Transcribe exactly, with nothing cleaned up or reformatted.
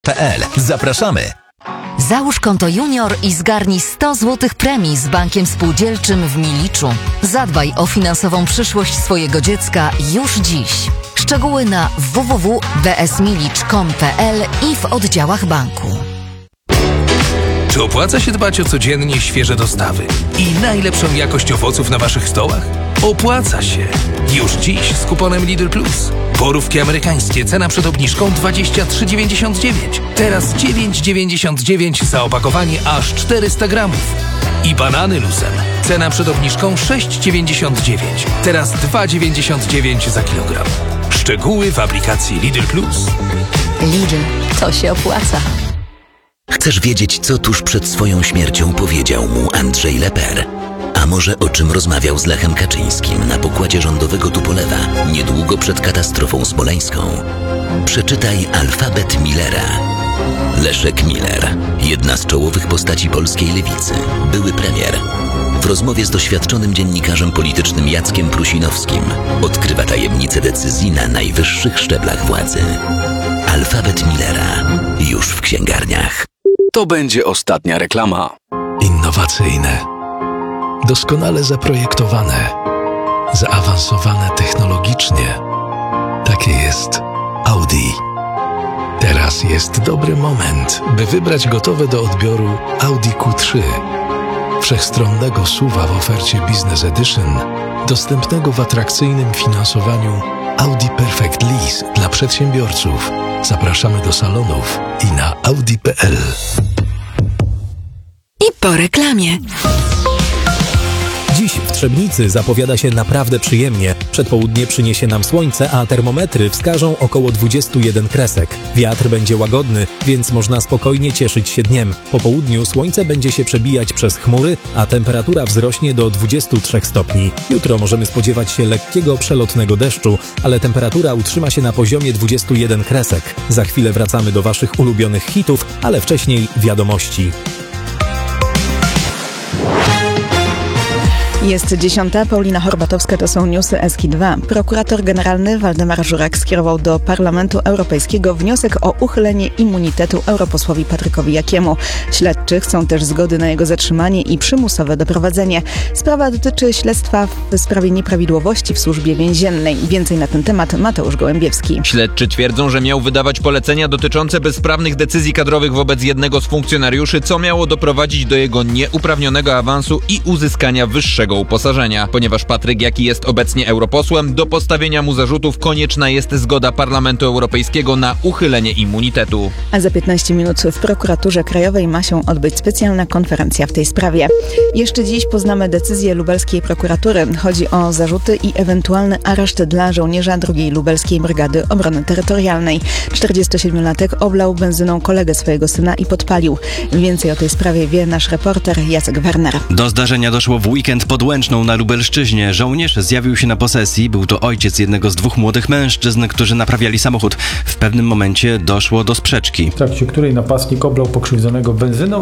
P L. Zapraszamy! Załóż konto junior i zgarnij sto złotych premii z bankiem spółdzielczym w Miliczu. Zadbaj o finansową przyszłość swojego dziecka już dziś. Szczegóły na w w w kropka b s milicz kropka com kropka p l i w oddziałach banku. Czy opłaca się dbać o codziennie świeże dostawy i najlepszą jakość owoców na waszych stołach? Opłaca się! Już dziś z kuponem Lidl Plus. Borówki amerykańskie, cena przed obniżką dwadzieścia trzy dziewięćdziesiąt dziewięć. Teraz dziewięć dziewięćdziesiąt dziewięć za opakowanie aż czterysta gramów. I banany luzem. Cena przed obniżką sześć dziewięćdziesiąt dziewięć. Teraz dwa dziewięćdziesiąt dziewięć za kilogram. Szczegóły w aplikacji Lidl Plus. Lidl, to się opłaca. Chcesz wiedzieć, co tuż przed swoją śmiercią powiedział mu Andrzej Leper? A może o czym rozmawiał z Lechem Kaczyńskim na pokładzie rządowego Tupolewa niedługo przed katastrofą smoleńską? Przeczytaj Alfabet Millera. Leszek Miller, jedna z czołowych postaci polskiej lewicy, były premier. W rozmowie z doświadczonym dziennikarzem politycznym Jackiem Prusinowskim odkrywa tajemnice decyzji na najwyższych szczeblach władzy. Alfabet Millera, już w księgarniach. To będzie ostatnia reklama. Innowacyjne, doskonale zaprojektowane, zaawansowane technologicznie. Takie jest Audi. Teraz jest dobry moment, by wybrać gotowe do odbioru Audi Q trzy. Wszechstronnego S U V-a w ofercie Business Edition, dostępnego w atrakcyjnym finansowaniu Audi Perfect Lease dla przedsiębiorców. Zapraszamy do salonów i na audi kropka p l. I po reklamie. Dziś w Trzebnicy zapowiada się naprawdę przyjemnie. Przedpołudnie przyniesie nam słońce, a termometry wskażą około dwadzieścia jeden kresek. Wiatr będzie łagodny, więc można spokojnie cieszyć się dniem. Po południu słońce będzie się przebijać przez chmury, a temperatura wzrośnie do dwudziestu trzech stopni. Jutro możemy spodziewać się lekkiego, przelotnego deszczu, ale temperatura utrzyma się na poziomie dwudziestu jeden kresek. Za chwilę wracamy do waszych ulubionych hitów, ale wcześniej wiadomości. Jest dziesiąta, Paulina Horbatowska, to są newsy S K dwa. Prokurator generalny Waldemar Żurek skierował do Parlamentu Europejskiego wniosek o uchylenie immunitetu europosłowi Patrykowi Jakiemu. Śledczy chcą też zgody na jego zatrzymanie i przymusowe doprowadzenie. Sprawa dotyczy śledztwa w sprawie nieprawidłowości w służbie więziennej. Więcej na ten temat Mateusz Gołębiewski. Śledczy twierdzą, że miał wydawać polecenia dotyczące bezprawnych decyzji kadrowych wobec jednego z funkcjonariuszy, co miało doprowadzić do jego nieuprawnionego awansu i uzyskania wyższego uposażenia. Ponieważ Patryk Jaki jest obecnie europosłem, do postawienia mu zarzutów konieczna jest zgoda Parlamentu Europejskiego na uchylenie immunitetu. A za piętnaście minut w Prokuraturze Krajowej ma się odbyć specjalna konferencja w tej sprawie. Jeszcze dziś poznamy decyzję lubelskiej prokuratury. Chodzi o zarzuty i ewentualny areszt dla żołnierza drugiej Lubelskiej Brygady Obrony Terytorialnej. czterdziestosiedmiolatek oblał benzyną kolegę swojego syna i podpalił. Więcej o tej sprawie wie nasz reporter Jacek Werner. Do zdarzenia doszło w weekend pod Łęczną na Lubelszczyźnie. Żołnierz zjawił się na posesji. Był to ojciec jednego z dwóch młodych mężczyzn, którzy naprawiali samochód. W pewnym momencie doszło do sprzeczki, w trakcie której napastnik oblał pokrzywdzonego benzyną